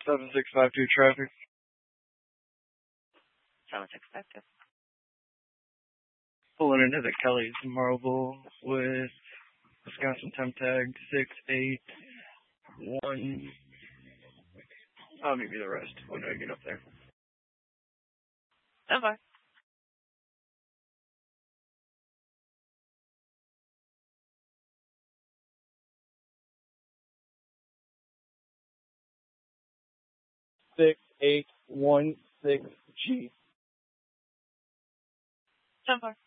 7652 traffic. 7652. Pulling into the Kelly's Marble with Wisconsin temp tag 681. I'll give you the rest when I get up there. Okay. Six 816G. 10-4.